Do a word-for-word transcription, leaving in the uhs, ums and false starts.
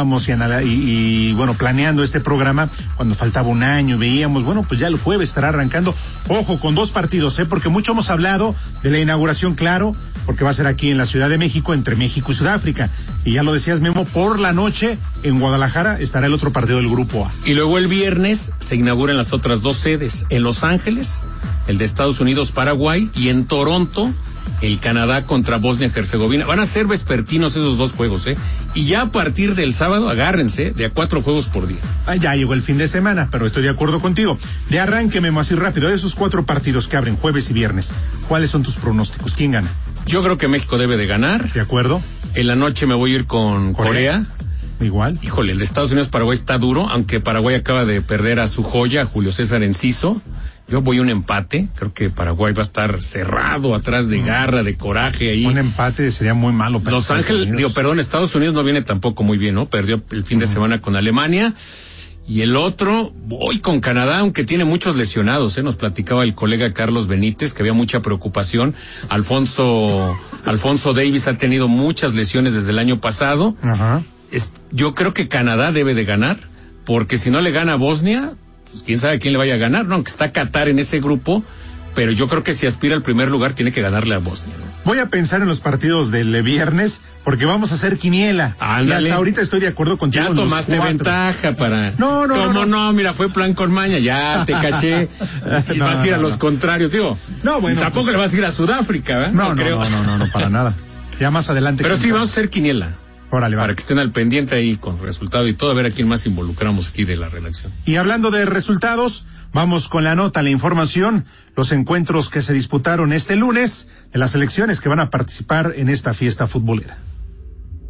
analizábamos y, anal- y, y bueno, planeando este programa, cuando faltaba un año, veíamos, bueno, pues ya el jueves estará arrancando. Ojo, con dos partidos, ¿eh? Porque mucho hemos hablado de la inauguración, claro, porque va a ser aquí en la Ciudad de México, entre México y Sudáfrica. Y ya lo decías, Memo, por la noche en Guadalajara estará el otro partido del Grupo A. Y luego el viernes se inauguran las otras dos sedes, en Los Ángeles, el de Estados Unidos, Paraguay, y en Toronto, el Canadá contra Bosnia-Herzegovina. Van a ser vespertinos esos dos juegos, ¿eh? Y ya a partir del sábado, agárrense, de a cuatro juegos por día. Ah, ya llegó el fin de semana, pero estoy de acuerdo contigo. De arranque, Memo, así rápido, de esos cuatro partidos que abren jueves y viernes, ¿cuáles son tus pronósticos? ¿Quién gana? Yo creo que México debe de ganar. ¿De acuerdo? En la noche me voy a ir con Corea. Corea. Igual. Híjole, el de Estados Unidos-Paraguay está duro, aunque Paraguay acaba de perder a su joya, a Julio César Enciso. Yo voy a un empate, creo que Paraguay va a estar cerrado, atrás de garra, de coraje ahí. Un empate sería muy malo para Los Ángeles, digo, perdón, Estados Unidos no viene tampoco muy bien, ¿no? Perdió el fin de semana con Alemania. Y el otro, voy con Canadá, aunque tiene muchos lesionados, ¿eh? Nos platicaba el colega Carlos Benítez, que había mucha preocupación. Alfonso, Alfonso Davis ha tenido muchas lesiones desde el año pasado. Ajá. Es, yo creo que Canadá debe de ganar, porque si no le gana a Bosnia, pues quién sabe a quién le vaya a ganar, ¿no? Aunque está Qatar en ese grupo, pero yo creo que si aspira al primer lugar tiene que ganarle a Bosnia, ¿no? Voy a pensar en los partidos del viernes, porque vamos a hacer quiniela. Ándale. Y hasta ahorita estoy de acuerdo contigo. Ya tomaste ventaja para... No, no, ¿Cómo no, no? no? Mira, fue plan con maña, ya te caché. Y No, vas a ir no, a los no. contrarios, digo. No, bueno, Tampoco pues- le vas a ir a Sudáfrica, ¿verdad? No, no, creo. no, no, no, no, para nada. Ya más adelante. Pero sí, vamos a hacer quiniela. Órale, va. Para que estén al pendiente ahí con resultado y todo, a ver a quién más involucramos aquí de la redacción. Y hablando de resultados, vamos con la nota, la información, los encuentros que se disputaron este lunes de las selecciones que van a participar en esta fiesta futbolera.